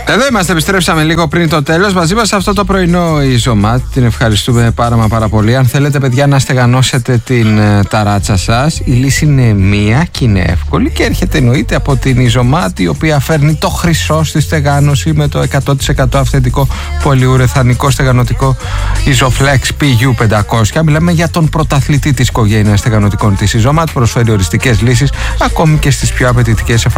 Εδώ είμαστε, επιστρέψαμε λίγο πριν το τέλος. Μαζί μας αυτό το πρωινό η Ζωμάτ. Την ευχαριστούμε πάρα πολύ. Αν θέλετε, παιδιά, να στεγανώσετε την ταράτσα σας, η λύση είναι μία και είναι εύκολη και έρχεται εννοείται από την Ιζωμάτ, η οποία φέρνει το χρυσό στη στεγάνωση με το 100% αυθεντικό πολυουρεθανικό στεγανωτικό Isoflex PU500. Μιλάμε για τον πρωταθλητή της οικογένειας στεγανωτικών της Ιζωμάτ. Προσφέρει οριστικές λύσεις ακόμη και στις πιο απαιτητικές εφαρμογές.